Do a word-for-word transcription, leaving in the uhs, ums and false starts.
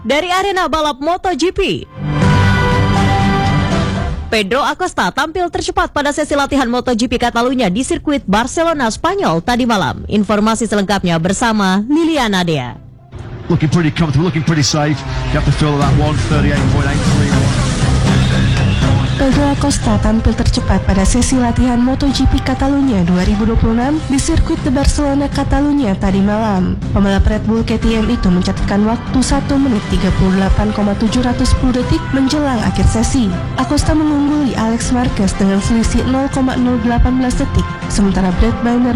Dari arena balap MotoGP, Pedro Acosta tampil tercepat pada sesi latihan MotoGP Catalunya di sirkuit Barcelona, Spanyol tadi malam. Informasi selengkapnya bersama Liliana Dea. Looking pretty comfortable, looking pretty safe. You have to feel that one thirty-eight point eight three. Pedro Acosta tampil tercepat pada sesi latihan MotoGP Catalunya dua ribu dua puluh enam di sirkuit de Barcelona, Catalunya tadi malam. Pembalap Red Bull K T M itu mencatatkan waktu satu menit tiga puluh delapan koma tujuh nol detik menjelang akhir sesi. Acosta mengungguli Alex Marquez dengan selisih nol koma nol satu delapan detik, sementara Brad Binder